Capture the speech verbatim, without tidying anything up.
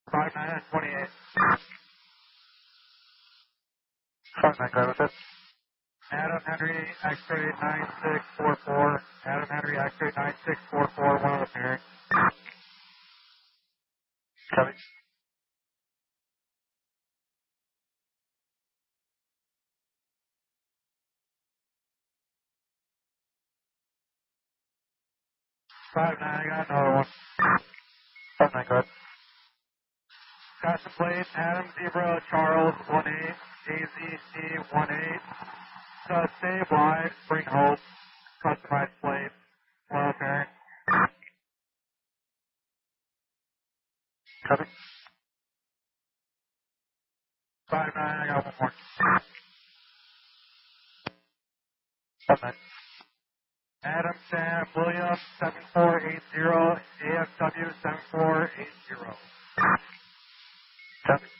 five nine and twenty-eight. five nine, go with it. Adam Henry, X-ray nine six four four. Adam Henry, X-ray nine six four four, one of the pairing. Copy. five nine, I got another one. five nine, go ahead. Custom plate, Adam Zebra, Charles, one eight, A Z C, one eight. So stay blind, bring hope, customized plate, well pairing. Copy. five nine, I got one more. five nine. Adam Sam Williams, seven four eight zero, A F W seven four eight zero. Copy.